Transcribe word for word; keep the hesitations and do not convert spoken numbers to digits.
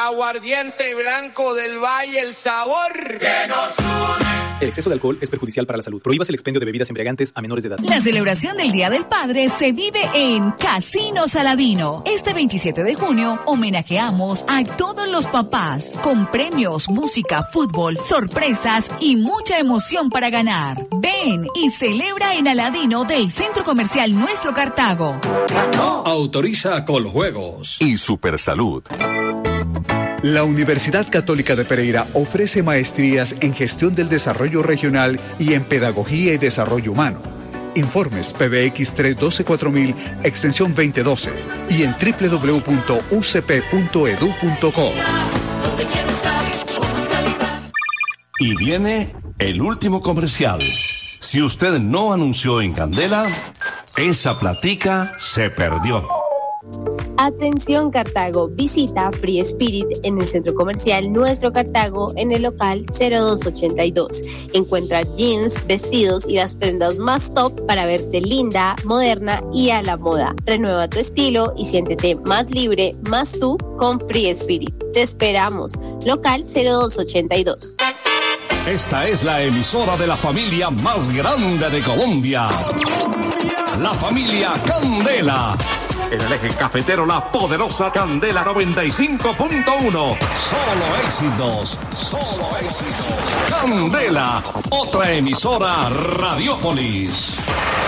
aguardiente blanco del Valle, el sabor que nos une. El exceso de alcohol es perjudicial para la salud. Prohíbas el expendio de bebidas embriagantes a menores de edad. La celebración del Día del Padre se vive en Casino Saladino. Este veintisiete de junio homenajeamos a todos los papás con premios, música, fútbol, sorpresas y mucha emoción para ganar. Ven y celebra en Aladino del Centro Comercial Nuestro Cartago. ¡Ganó! Autoriza Coljuegos y Supersalud. La Universidad Católica de Pereira ofrece maestrías en Gestión del Desarrollo Regional y en Pedagogía y Desarrollo Humano. Informes P B X tres uno dos cuatro mil, extensión veinte doce y en doble u doble u doble u punto u c p punto e d u punto co. Y viene el último comercial. Si usted no anunció en Candela, esa platica se perdió. Atención Cartago, visita Free Spirit en el Centro Comercial Nuestro Cartago en el local cero dos ochenta y dos. Encuentra jeans, vestidos y las prendas más top para verte linda, moderna y a la moda. Renueva tu estilo y siéntete más libre, más tú con Free Spirit. Te esperamos, local cero dos ochenta y dos. Esta es la emisora de la familia más grande de Colombia. La familia Candela. En el eje cafetero, la poderosa Candela noventa y cinco punto uno. Solo éxitos, solo éxitos. Candela, otra emisora Radiópolis.